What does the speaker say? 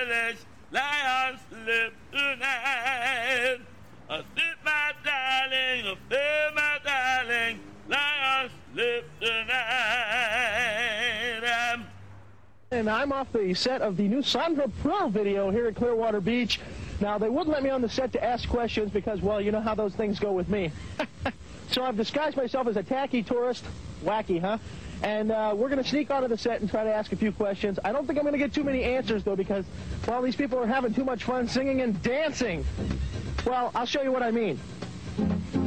village, lions live tonight. Sleep, my darling, feel my darling, lions live tonight. And I'm off the set of the new Sandra Pearl video here at Clearwater Beach. Now, they wouldn't let me on the set to ask questions because, well, you know how those things go with me. So I've disguised myself as a tacky tourist. Wacky, huh? And we're going to sneak onto the set and try to ask a few questions. I don't think I'm going to get too many answers, though, because, well, these people are having too much fun singing and dancing. Well, I'll show you what I mean.